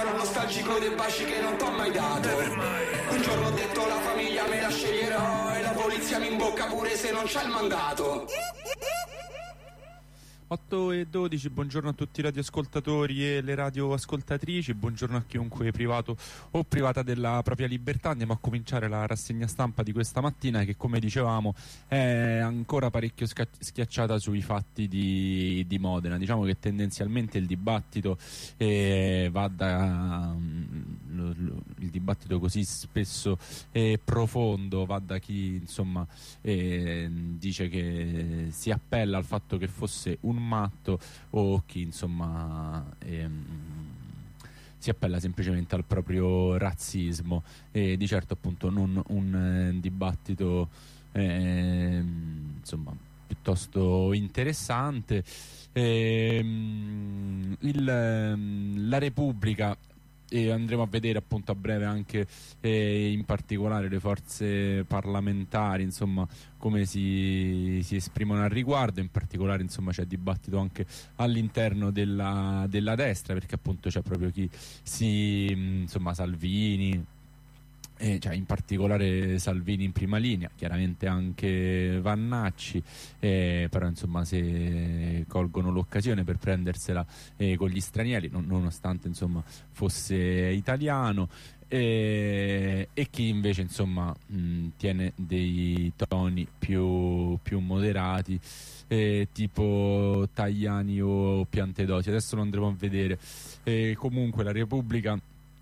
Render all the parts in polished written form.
sarò nostalgico dei baci che non t'ho mai dato. Un giorno ho detto la famiglia me la sceglierò e la polizia mi imbocca pure se non c'è il mandato. 8:12, buongiorno a tutti i radioascoltatori e le radioascoltatrici, buongiorno a chiunque privato o privata della propria libertà. Andiamo a cominciare la rassegna stampa di questa mattina che, come dicevamo, è ancora parecchio schiacciata sui fatti di Modena. Diciamo che tendenzialmente il dibattito va da il dibattito così spesso profondo va da chi insomma dice che si appella al fatto che fosse un matto o chi insomma si appella semplicemente al proprio razzismo, e di certo appunto non un dibattito insomma piuttosto interessante. La Repubblica, e andremo a vedere appunto a breve anche in particolare le forze parlamentari insomma come si esprimono al riguardo. In particolare insomma c'è dibattito anche all'interno della destra, perché appunto c'è proprio chi insomma Salvini, cioè in particolare Salvini in prima linea, chiaramente anche Vannacci, però insomma se colgono l'occasione per prendersela con gli stranieri, nonostante insomma fosse italiano, e chi invece insomma tiene dei toni più moderati, tipo Tajani o Piantedosi. Adesso lo andremo a vedere. Comunque la Repubblica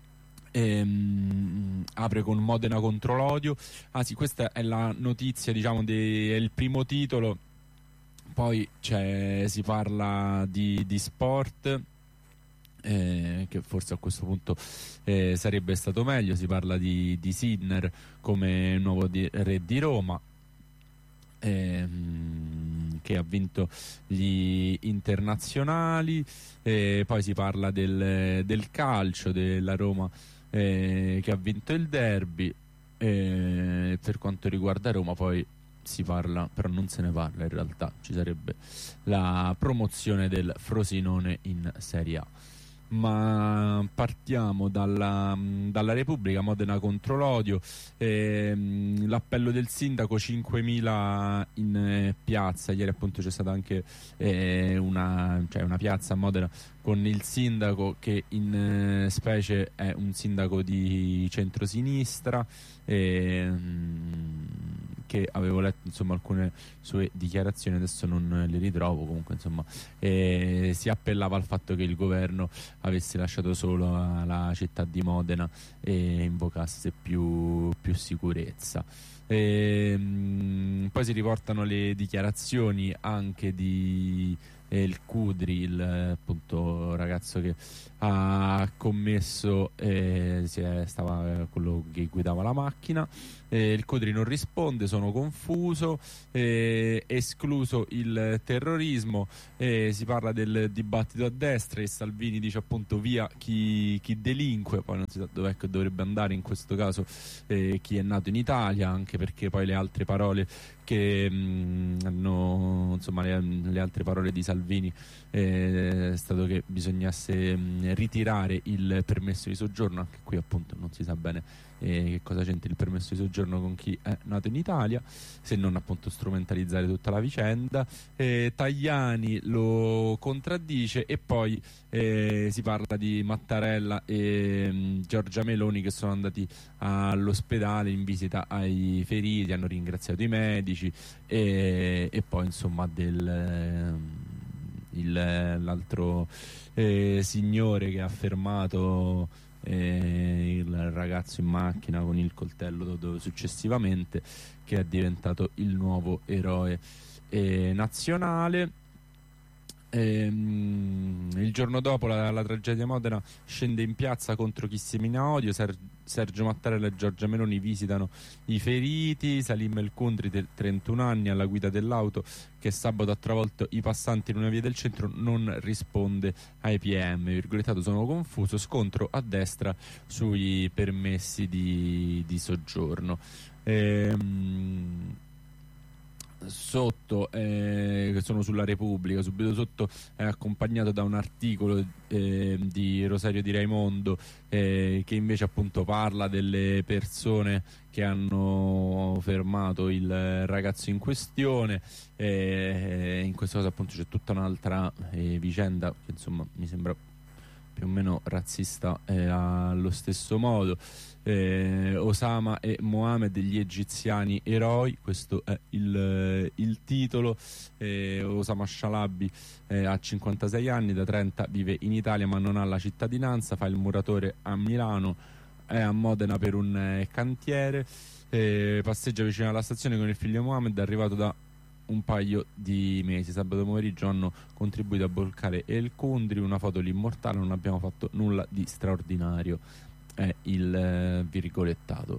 apre con Modena contro l'odio. Ah sì, questa è la notizia, diciamo, è il primo titolo. Poi si parla di sport, che forse a questo punto sarebbe stato meglio. Si parla di Sinner come nuovo re di Roma, che ha vinto gli internazionali. Poi si parla del calcio, della Roma che ha vinto il derby. Per quanto riguarda Roma poi si parla, però non se ne parla in realtà, ci sarebbe la promozione del Frosinone in Serie A. Ma partiamo dalla Repubblica. Modena contro l'odio, l'appello del sindaco, 5.000 in piazza. Ieri appunto c'è stata anche una piazza a Modena con il sindaco, che in specie è un sindaco di centrosinistra, che avevo letto insomma alcune sue dichiarazioni, adesso non le ritrovo. Comunque insomma si appellava al fatto che il governo avesse lasciato solo la città di Modena e invocasse più sicurezza. Poi si riportano le dichiarazioni anche di il Cudri, appunto ragazzo che ha commesso, stava quello che guidava la macchina. Il Cudri non risponde, sono confuso, escluso il terrorismo. Si parla del dibattito a destra e Salvini dice appunto via chi delinque. Poi non si sa dov'è che dovrebbe andare in questo caso chi è nato in Italia, anche perché poi le altre parole che hanno insomma le altre parole di Salvini è stato che bisognasse ritirare il permesso di soggiorno. Anche qui appunto non si sa bene che cosa c'entra il permesso di soggiorno con chi è nato in Italia, se non appunto strumentalizzare tutta la vicenda. Tajani lo contraddice, e poi si parla di Mattarella e Giorgia Meloni che sono andati all'ospedale in visita ai feriti, hanno ringraziato i medici, e poi insomma l'altro signore che ha fermato il ragazzo in macchina con il coltello successivamente, che è diventato il nuovo eroe nazionale. Il giorno dopo la tragedia Modena scende in piazza contro chi semina odio. Sergio Mattarella e Giorgia Meloni visitano i feriti. Salim El Kundri, 31 anni, alla guida dell'auto che sabato ha travolto i passanti in una via del centro, non risponde ai PM. Virgolettato, sono confuso, scontro a destra sui permessi di soggiorno. sotto, che sono sulla Repubblica, subito sotto è accompagnato da un articolo di Rosario Di Raimondo, che invece appunto parla delle persone che hanno fermato il ragazzo in questione. In questo caso appunto c'è tutta un'altra vicenda che insomma mi sembra più o meno razzista allo stesso modo. Osama e Mohammed, gli egiziani eroi, questo è il titolo. Osama Shalabi ha 56 anni, da 30 vive in Italia ma non ha la cittadinanza, fa il muratore a Milano, è a Modena per un cantiere, passeggia vicino alla stazione con il figlio Mohammed, arrivato da un paio di mesi. Sabato pomeriggio hanno contribuito a bloccare El Kundri, una foto l'immortale, non abbiamo fatto nulla di straordinario, è il virgolettato.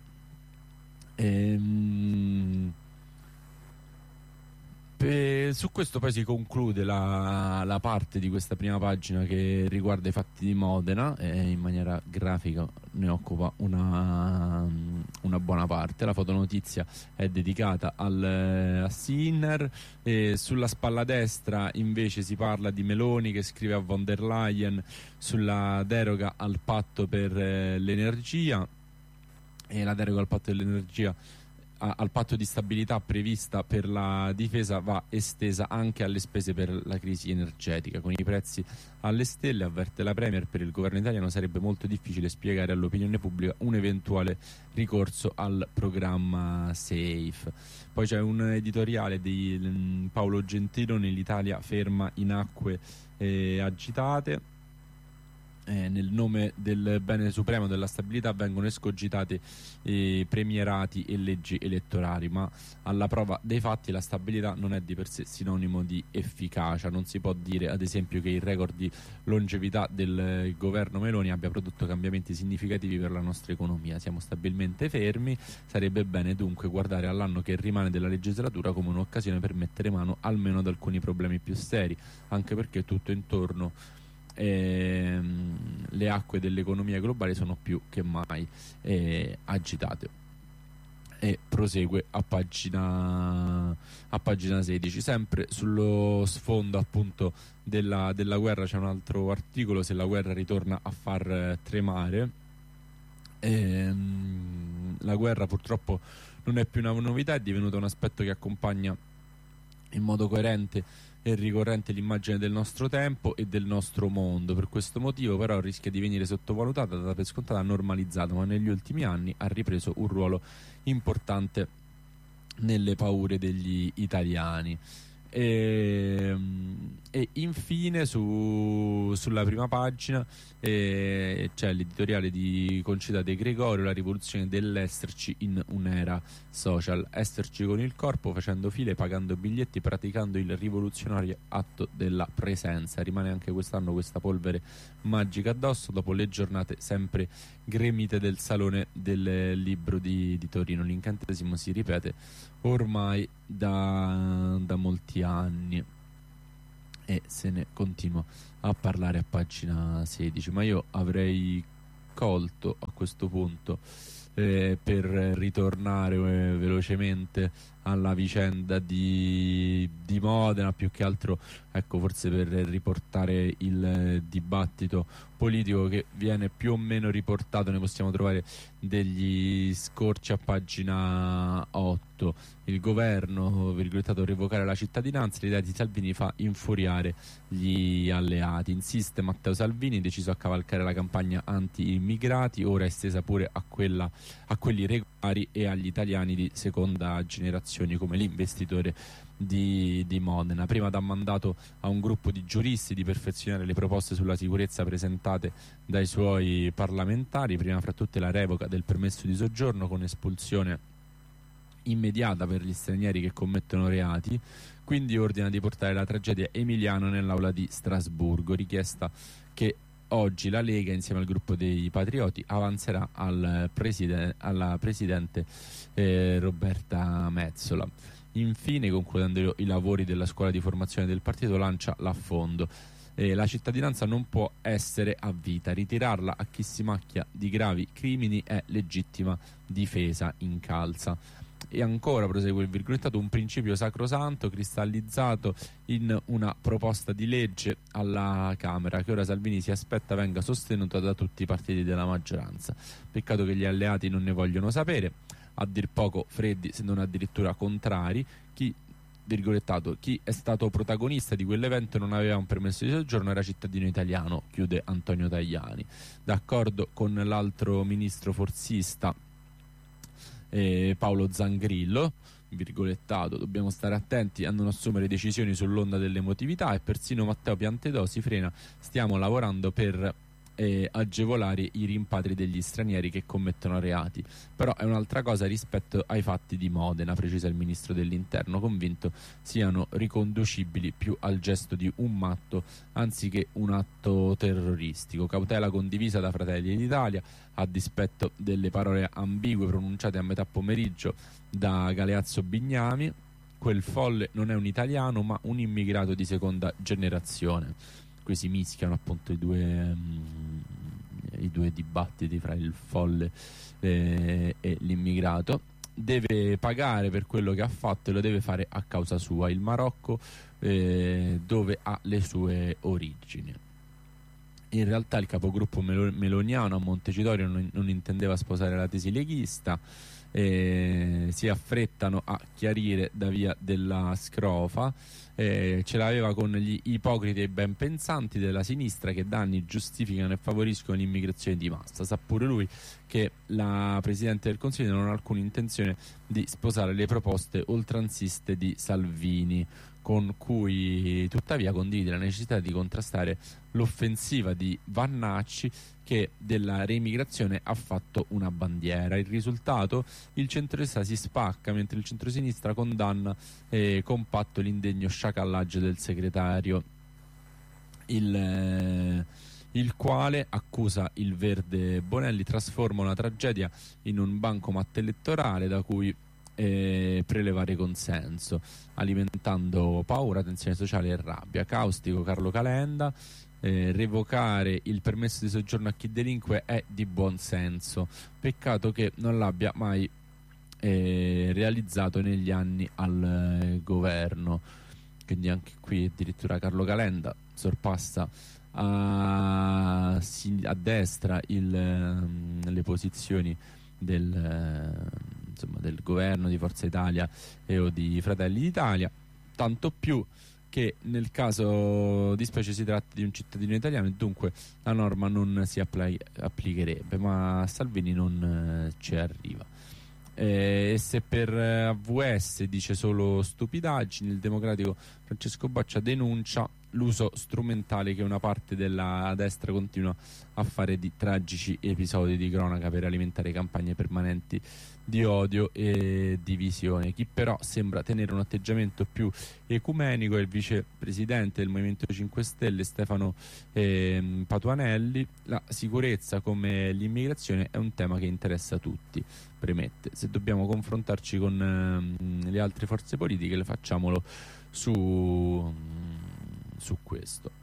Su questo poi si conclude la parte di questa prima pagina che riguarda i fatti di Modena, in maniera grafica ne occupa una buona parte. La fotonotizia è dedicata a Sinner, e sulla spalla destra invece si parla di Meloni che scrive a von der Leyen sulla deroga al patto per l'energia, e la deroga al patto dell'energia, al patto di stabilità prevista per la difesa, va estesa anche alle spese per la crisi energetica. Con i prezzi alle stelle, avverte la Premier, per il governo italiano sarebbe molto difficile spiegare all'opinione pubblica un eventuale ricorso al programma SAFE. Poi c'è un editoriale di Paolo Gentiloni, l'Italia ferma in acque agitate. Nel nome del bene supremo della stabilità vengono escogitati premierati e leggi elettorali, ma alla prova dei fatti la stabilità non è di per sé sinonimo di efficacia. Non si può dire ad esempio che il record di longevità del governo Meloni abbia prodotto cambiamenti significativi per la nostra economia. Siamo stabilmente fermi, sarebbe bene dunque guardare all'anno che rimane della legislatura come un'occasione per mettere mano almeno ad alcuni problemi più seri, anche perché tutto intorno le acque dell'economia globale sono più che mai agitate. E prosegue a pagina 16, sempre sullo sfondo appunto della guerra. C'è un altro articolo: se la guerra ritorna a far tremare. La guerra purtroppo non è più una novità, è divenuta un aspetto che accompagna in modo coerente e ricorrente l'immagine del nostro tempo e del nostro mondo. Per questo motivo però rischia di venire sottovalutata, data per scontata, normalizzata, ma negli ultimi anni ha ripreso un ruolo importante nelle paure degli italiani. E infine sulla prima pagina c'è l'editoriale di Concita De Gregorio, la rivoluzione dell'esserci in un'era social. Esserci con il corpo, facendo file, pagando biglietti, praticando il rivoluzionario atto della presenza. Rimane anche quest'anno questa polvere magica addosso, dopo le giornate sempre gremite del Salone del Libro di Torino. L'incantesimo si ripete ormai da molti anni e se ne continua a parlare a pagina 16, ma io avrei colto a questo punto, per ritornare velocemente alla vicenda di Modena, più che altro ecco, forse per riportare il dibattito politico che viene più o meno riportato. Ne possiamo trovare degli scorci a pagina 8. Il governo, virgolettato, revocare la cittadinanza, l'idea di Salvini fa infuriare gli alleati. Insiste Matteo Salvini, deciso a cavalcare la campagna anti-immigrati, ora estesa pure a quelli regolari e agli italiani di seconda generazione, come l'investitore di Modena. Prima dà mandato a un gruppo di giuristi di perfezionare le proposte sulla sicurezza presentate dai suoi parlamentari, prima fra tutte la revoca del permesso di soggiorno con espulsione immediata per gli stranieri che commettono reati. Quindi ordina di portare la tragedia Emiliano nell'aula di Strasburgo, richiesta che oggi la Lega insieme al gruppo dei Patrioti avanzerà alla presidente Roberta Metsola. Infine, concludendo i lavori della scuola di formazione del partito, lancia l'affondo. La cittadinanza non può essere a vita, ritirarla a chi si macchia di gravi crimini è legittima difesa, incalza. E ancora prosegue il virgolettato: un principio sacrosanto cristallizzato in una proposta di legge alla Camera che ora Salvini si aspetta venga sostenuta da tutti i partiti della maggioranza. Peccato che gli alleati non ne vogliono sapere, a dir poco freddi se non addirittura contrari. Virgolettato: chi è stato protagonista di quell'evento non aveva un permesso di soggiorno, era cittadino italiano, chiude Antonio Tajani. D'accordo con l'altro ministro forzista Paolo Zangrillo, virgolettato: dobbiamo stare attenti a non assumere decisioni sull'onda dell'emotività, e persino Matteo Piantedosi frena: stiamo lavorando per agevolare i rimpatri degli stranieri che commettono reati. Però è un'altra cosa rispetto ai fatti di Modena, precisa il ministro dell'interno, convinto siano riconducibili più al gesto di un matto anziché un atto terroristico. Cautela condivisa da Fratelli d'Italia, a dispetto delle parole ambigue pronunciate a metà pomeriggio da Galeazzo Bignami. Quel folle non è un italiano ma un immigrato di seconda generazione. Qui si mischiano appunto i due dibattiti fra il folle e l'immigrato. Deve pagare per quello che ha fatto e lo deve fare a causa sua. Il Marocco, dove ha le sue origini. In realtà il capogruppo meloniano a Montecitorio non intendeva sposare la tesi leghista. Si affrettano a chiarire da via della scrofa. Ce l'aveva con gli ipocriti e ben pensanti della sinistra che da anni giustificano e favoriscono l'immigrazione di massa. Sa pure lui che la Presidente del Consiglio non ha alcuna intenzione di sposare le proposte oltranziste di Salvini, con cui tuttavia condivide la necessità di contrastare l'offensiva di Vannacci, che della reimmigrazione ha fatto una bandiera. Il risultato: il centrodestra si spacca mentre il centrosinistra condanna compatto l'indegno sciacallaggio del segretario, il quale, accusa il Verde Bonelli, trasforma una tragedia in un bancomat elettorale da cui prelevare consenso, alimentando paura, tensione sociale e rabbia. Caustico Carlo Calenda: revocare il permesso di soggiorno a chi delinque è di buon senso, peccato che non l'abbia mai realizzato negli anni al governo. Quindi anche qui addirittura Carlo Calenda sorpassa a destra le posizioni del governo di Forza Italia o di Fratelli d'Italia, tanto più che nel caso di specie si tratta di un cittadino italiano e dunque la norma non si applicherebbe, ma Salvini non ci arriva. E se per AVS dice solo stupidaggini, il democratico Francesco Boccia denuncia l'uso strumentale che una parte della destra continua a fare di tragici episodi di cronaca per alimentare campagne permanenti di odio e divisione. Chi però sembra tenere un atteggiamento più ecumenico è il vicepresidente del Movimento 5 Stelle Stefano Patuanelli. La sicurezza come l'immigrazione è un tema che interessa tutti, premette. Se dobbiamo confrontarci con le altre forze politiche, le facciamolo su questo.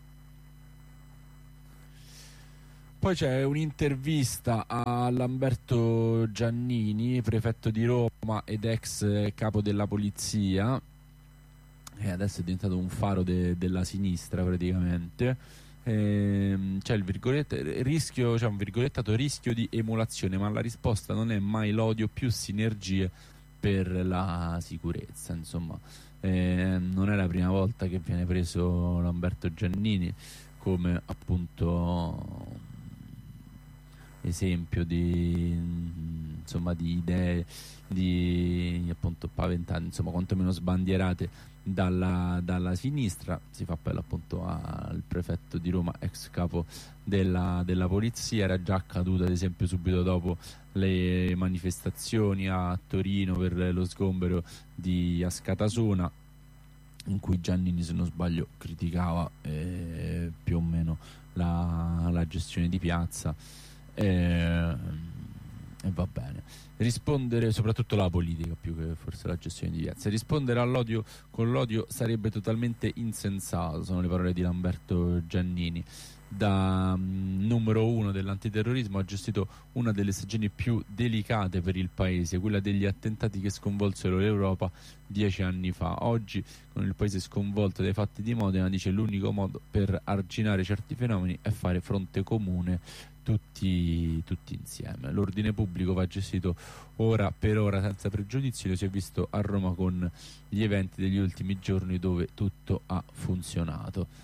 Poi c'è un'intervista a Lamberto Giannini, prefetto di Roma ed ex capo della polizia, e adesso è diventato un faro della sinistra praticamente. C'è il c'è un virgolettato: rischio di emulazione, ma la risposta non è mai l'odio, più sinergie per la sicurezza. Insomma, non è la prima volta che viene preso Lamberto Giannini come appunto esempio di idee di appunto paventate, insomma quantomeno sbandierate dalla sinistra. Si fa appello appunto al prefetto di Roma, ex capo della polizia. Era già accaduto ad esempio subito dopo le manifestazioni a Torino per lo sgombero di Ascatasona, in cui Giannini, se non sbaglio, criticava più o meno la gestione di piazza, e va bene. Rispondere, soprattutto la politica più che forse la gestione di piazza, rispondere all'odio con l'odio sarebbe totalmente insensato, sono le parole di Lamberto Giannini. da numero uno dell'antiterrorismo ha gestito una delle stagioni più delicate per il paese, quella degli attentati che sconvolsero l'Europa 10 anni fa. Oggi, con il paese sconvolto dai fatti di Modena, dice l'unico modo per arginare certi fenomeni è fare fronte comune tutti insieme. L'ordine pubblico va gestito ora per ora senza pregiudizio, lo si è visto a Roma con gli eventi degli ultimi giorni dove tutto ha funzionato.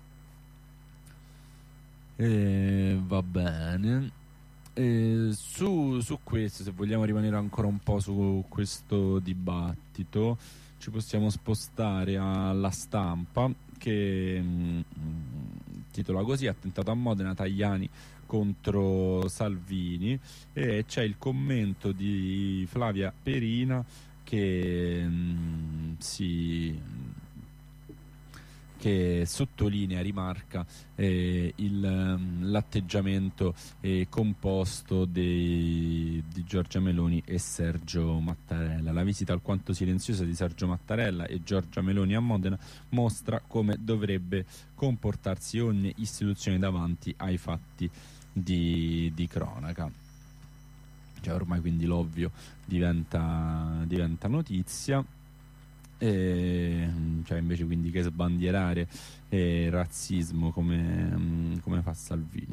Va bene. Su questo, se vogliamo rimanere ancora un po' su questo dibattito, ci possiamo spostare alla Stampa che titola così: attentato a Modena, Tajani contro Salvini, e c'è il commento di Flavia Perina che che sottolinea, rimarca l'atteggiamento composto di Giorgia Meloni e Sergio Mattarella. La visita alquanto silenziosa di Sergio Mattarella e Giorgia Meloni a Modena mostra come dovrebbe comportarsi ogni istituzione davanti ai fatti di cronaca. Cioè, ormai quindi l'ovvio diventa notizia. Cioè, invece quindi che sbandierare razzismo come fa Salvini.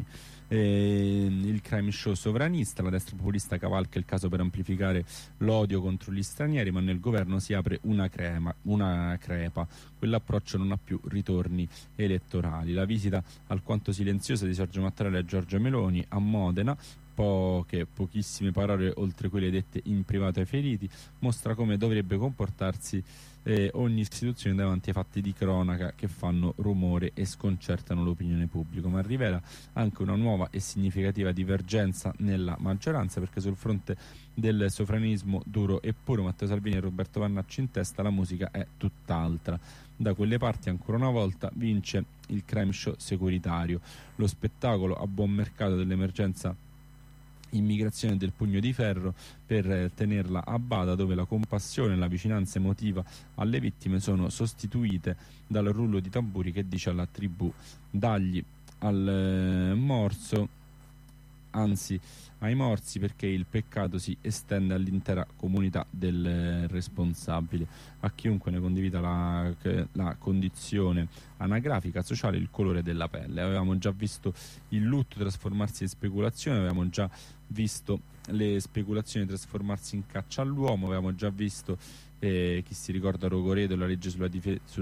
Il crime show sovranista, la destra populista cavalca il caso per amplificare l'odio contro gli stranieri, ma nel governo si apre una crepa. Quell'approccio non ha più ritorni elettorali. La visita alquanto silenziosa di Sergio Mattarella e Giorgia Meloni a Modena, pochissime parole oltre quelle dette in privato ai feriti, mostra come dovrebbe comportarsi ogni istituzione davanti ai fatti di cronaca che fanno rumore e sconcertano l'opinione pubblica, ma rivela anche una nuova e significativa divergenza nella maggioranza, perché sul fronte del sovranismo duro e puro, Matteo Salvini e Roberto Vannacci in testa, la musica è tutt'altra. Da quelle parti ancora una volta vince il crime show securitario, lo spettacolo a buon mercato dell'emergenza immigrazione del pugno di ferro per tenerla a bada, dove la compassione e la vicinanza emotiva alle vittime sono sostituite dal rullo di tamburi che dice alla tribù: dagli al morso, anzi ai morsi, perché il peccato si estende all'intera comunità del responsabile, a chiunque ne condivida la condizione anagrafica, sociale, il colore della pelle. Avevamo già visto il lutto trasformarsi in speculazione, avevamo già visto le speculazioni trasformarsi in caccia all'uomo, avevamo già visto chi si ricorda Rogoredo, la legge sulla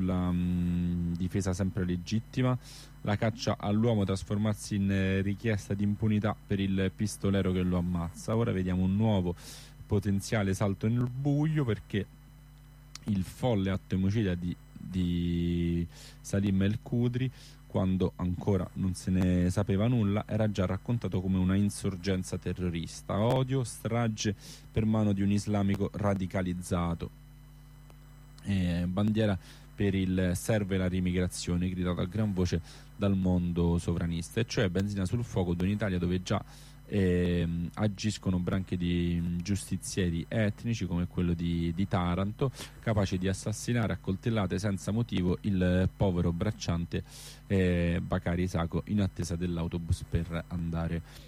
difesa sempre legittima, la caccia all'uomo trasformarsi in richiesta di impunità per il pistolero che lo ammazza. Ora vediamo un nuovo potenziale salto nel buio, perché il folle atto omicida di Salim El Khudri, quando ancora non se ne sapeva nulla, era già raccontato come una insorgenza terrorista, odio, strage per mano di un islamico radicalizzato. Bandiera per il serve la rimigrazione, gridata a gran voce dal mondo sovranista, e cioè benzina sul fuoco di un'Italia dove già agiscono branche di giustizieri etnici come quello di Taranto, capaci di assassinare a coltellate senza motivo il povero bracciante Bakari Isako in attesa dell'autobus per andare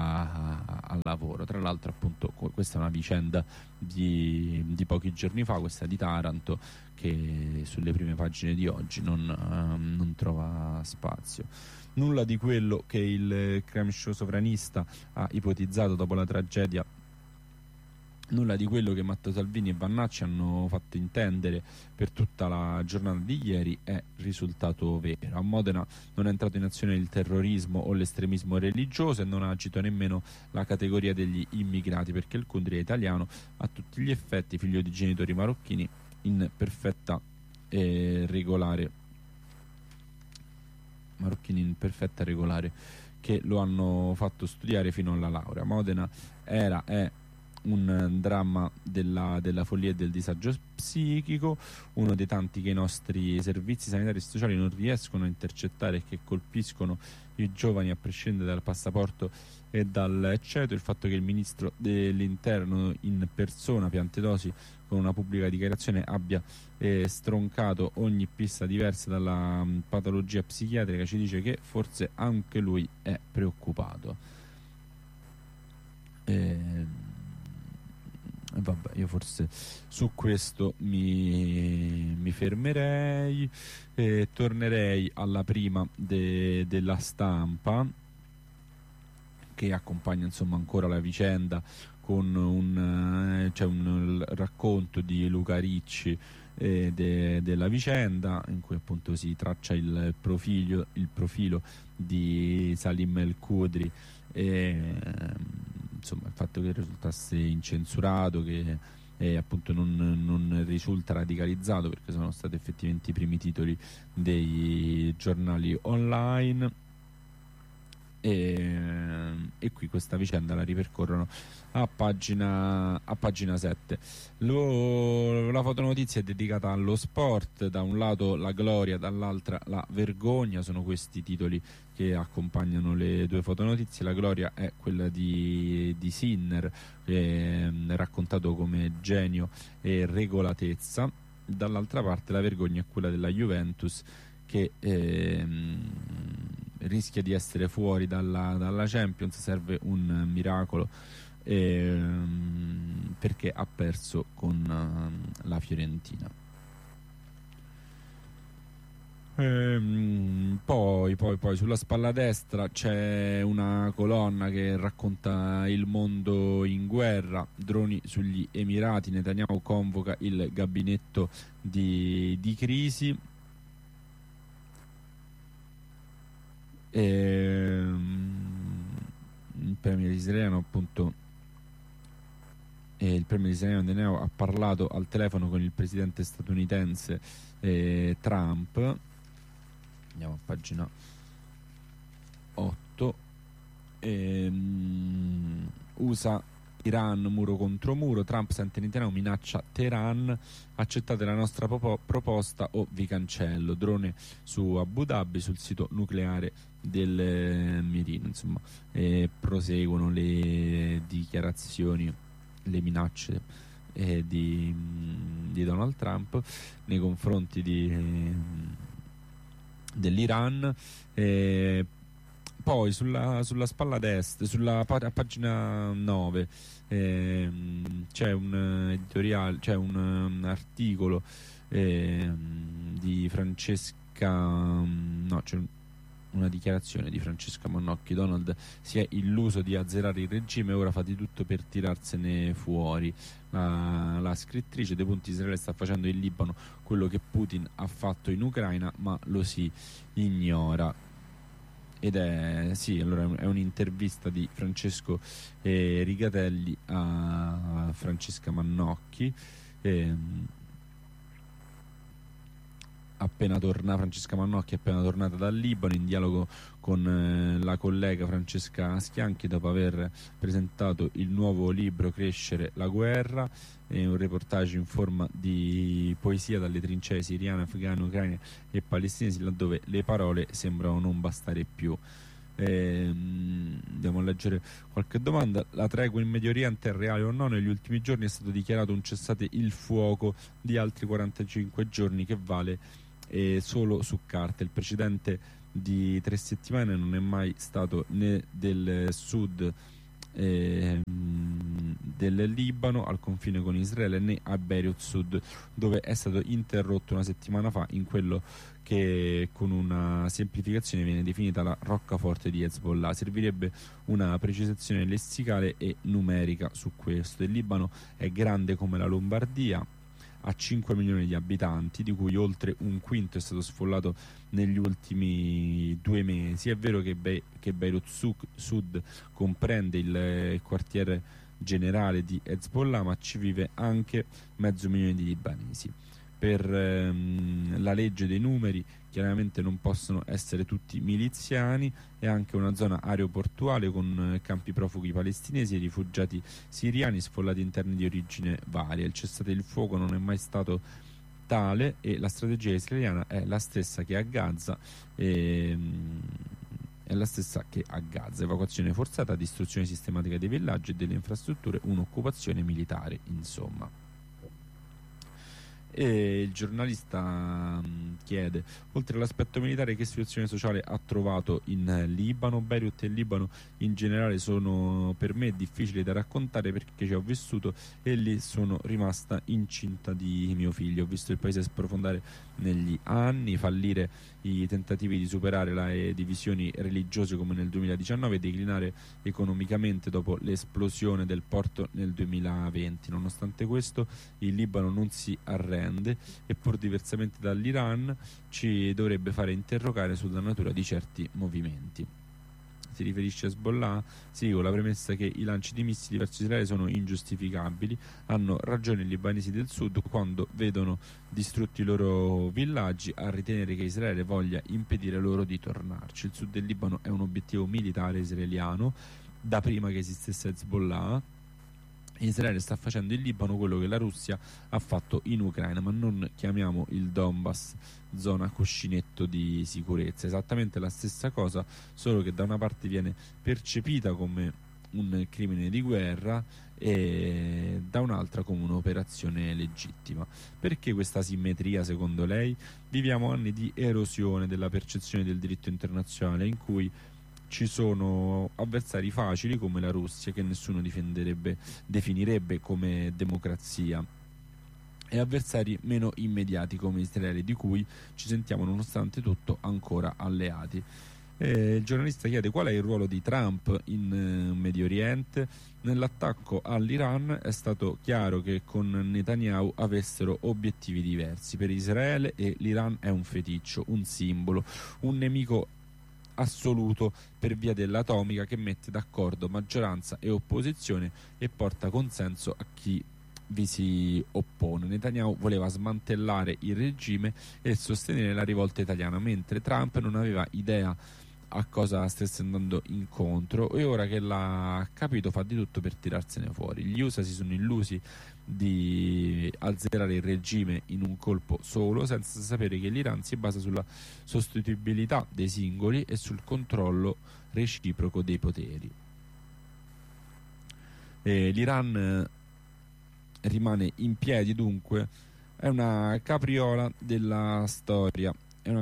al lavoro. Tra l'altro, appunto, questa è una vicenda di pochi giorni fa, questa di Taranto, che sulle prime pagine di oggi non trova spazio. Nulla di quello che il crime show sovranista ha ipotizzato dopo la tragedia, nulla di quello che Matteo Salvini e Vannacci hanno fatto intendere per tutta la giornata di ieri è risultato vero. A Modena non è entrato in azione il terrorismo o l'estremismo religioso, e non ha agito nemmeno la categoria degli immigrati, perché il Khudri è italiano a tutti gli effetti, figlio di genitori marocchini in perfetta regolare che lo hanno fatto studiare fino alla laurea. Modena è un dramma della follia e del disagio psichico, uno dei tanti che i nostri servizi sanitari e sociali non riescono a intercettare e che colpiscono i giovani a prescindere dal passaporto e dal ceto. Il fatto che il ministro dell'interno in persona, Piantedosi, con una pubblica dichiarazione abbia stroncato ogni pista diversa dalla patologia psichiatrica ci dice che forse anche lui è preoccupato. Vabbè, io forse su questo mi fermerei e tornerei alla prima della Stampa, che accompagna insomma ancora la vicenda con un racconto di Luca Ricci della vicenda, in cui appunto si traccia il profilo di Salim El Khudri e insomma il fatto che risultasse incensurato, che appunto non risulta radicalizzato, perché sono stati effettivamente i primi titoli dei giornali online. E qui questa vicenda la ripercorrono a pagina 7. La fotonotizia è dedicata allo sport, da un lato la gloria, dall'altra la vergogna, sono questi i titoli che accompagnano le due fotonotizie. La gloria è quella di Sinner, raccontato come genio e regolatezza, dall'altra parte la vergogna è quella della Juventus, che rischia di essere fuori dalla Champions. Serve un miracolo perché ha perso con la Fiorentina. Poi sulla spalla destra c'è una colonna che racconta il mondo in guerra, droni sugli Emirati, Netanyahu convoca il gabinetto di crisi. Il premier israeliano appunto il premier israeliano Netanyahu ha parlato al telefono con il presidente statunitense Trump. Andiamo a pagina 8. USA Iran muro contro muro, Trump sente Netanyahu, minaccia Teheran, accettate la nostra proposta o vi cancello, drone su Abu Dhabi, sul sito nucleare del Mirin. Insomma, proseguono le dichiarazioni, le minacce di Donald Trump nei confronti dell'Iran. Poi sulla spalla destra, a pagina 9, c'è un editoriale, c'è un articolo di Francesca, no, c'è una dichiarazione di Francesca Mannocchi. Donald si è illuso di azzerare il regime, ora fa di tutto per tirarsene fuori. La scrittrice dei punti: Israele sta facendo in Libano quello che Putin ha fatto in Ucraina, ma lo si ignora. Ed è un'intervista di Francesco Rigatelli a Francesca Mannocchi. Francesca Mannocchi è appena tornata dal Libano, in dialogo con la collega Francesca Schianchi, dopo aver presentato il nuovo libro Crescere la guerra, un reportage in forma di poesia dalle trincee siriane, afghane, ucraine e palestinesi, laddove le parole sembrano non bastare più. Andiamo a leggere qualche domanda. La tregua in Medio Oriente è reale o no? Negli ultimi giorni è stato dichiarato un cessate il fuoco di altri 45 giorni che vale solo su carta. Il precedente di 3 settimane non è mai stato né del sud del Libano al confine con Israele, né a Beirut Sud, dove è stato interrotto una settimana fa in quello che con una semplificazione viene definita la roccaforte di Hezbollah. Servirebbe una precisazione lessicale e numerica su questo. Il Libano è grande come la Lombardia, ha 5 milioni di abitanti, di cui oltre un quinto è stato sfollato negli ultimi 2 mesi. È vero che Beirut Sud comprende il quartiere generale di Hezbollah, ma ci vive anche 500.000 di libanesi. per la legge dei numeri chiaramente non possono essere tutti miliziani. È anche una zona aeroportuale con campi profughi palestinesi e rifugiati siriani, sfollati interni di origine varia. Il cessate il fuoco non è mai stato tale e la strategia israeliana è la stessa che a Gaza. È la stessa che a Gaza: evacuazione forzata, distruzione sistematica dei villaggi e delle infrastrutture, un'occupazione militare, insomma. E il giornalista chiede: oltre all'aspetto militare, che situazione sociale ha trovato in Libano? Beirut e il Libano in generale sono per me difficili da raccontare perché ci ho vissuto e lì sono rimasta incinta di mio figlio. Ho visto il paese sprofondare negli anni, fallire i tentativi di superare le divisioni religiose come nel 2019 e declinare economicamente dopo l'esplosione del porto nel 2020. Nonostante questo il Libano non si arrende e, pur diversamente dall'Iran, ci dovrebbe fare interrogare sulla natura di certi movimenti. Si riferisce a Hezbollah? Sì, con la premessa che i lanci di missili verso Israele sono ingiustificabili. Hanno ragione i libanesi del sud quando vedono distrutti i loro villaggi a ritenere che Israele voglia impedire loro di tornarci. Il sud del Libano è un obiettivo militare israeliano da prima che esistesse Hezbollah. Israele sta facendo in Libano quello che la Russia ha fatto in Ucraina, ma non chiamiamo il Donbass zona cuscinetto di sicurezza. Esattamente la stessa cosa, solo che da una parte viene percepita come un crimine di guerra e da un'altra come un'operazione legittima. Perché questa asimmetria, secondo lei? Viviamo anni di erosione della percezione del diritto internazionale, in cui ci sono avversari facili come la Russia, che nessuno definirebbe come democrazia, e avversari meno immediati come Israele, di cui ci sentiamo nonostante tutto ancora alleati. Il giornalista chiede: qual è il ruolo di Trump in Medio Oriente? Nell'attacco all'Iran è stato chiaro che con Netanyahu avessero obiettivi diversi. Per Israele l'Iran è un feticcio, un simbolo, un nemico assoluto per via dell'atomica, che mette d'accordo maggioranza e opposizione e porta consenso a chi vi si oppone. Netanyahu voleva smantellare il regime e sostenere la rivolta italiana, mentre Trump non aveva idea a cosa stesse andando incontro e ora che l'ha capito fa di tutto per tirarsene fuori. Gli USA si sono illusi di azzerare il regime in un colpo solo, senza sapere che l'Iran si basa sulla sostituibilità dei singoli e sul controllo reciproco dei poteri. L'Iran rimane in piedi, dunque è una capriola della storia,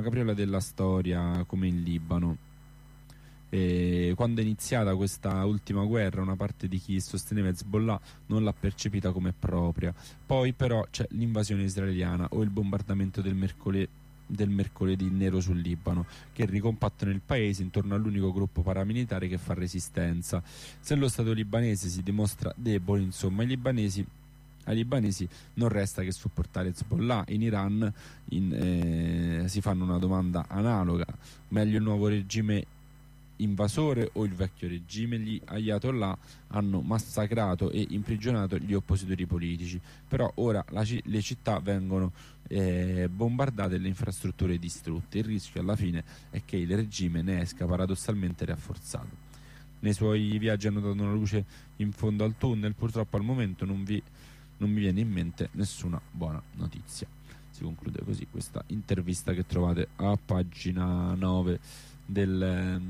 come in Libano. Quando è iniziata questa ultima guerra, una parte di chi sosteneva Hezbollah non l'ha percepita come propria. Poi però c'è l'invasione israeliana o il bombardamento del mercoledì nero sul Libano, che ricompattano il paese intorno all'unico gruppo paramilitare che fa resistenza. Se lo Stato libanese si dimostra debole, insomma, ai libanesi non resta che supportare Hezbollah. In Iran si fanno una domanda analoga: meglio il nuovo regime invasore o il vecchio regime? Gli ayatollah hanno massacrato e imprigionato gli oppositori politici, però ora le città vengono bombardate e le infrastrutture distrutte. Il rischio alla fine è che il regime ne esca paradossalmente rafforzato. Nei suoi viaggi hanno dato una luce in fondo al tunnel. Purtroppo al momento non mi viene in mente nessuna buona notizia. Si conclude così questa intervista che trovate a pagina 9 della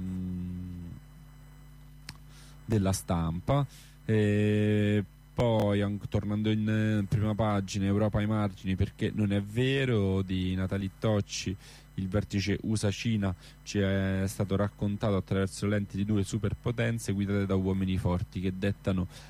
Stampa. Poi tornando in prima pagina, Europa ai margini, perché non è vero, di Natali Tocci. Il vertice USA-Cina ci è stato raccontato attraverso lenti di due superpotenze guidate da uomini forti che dettano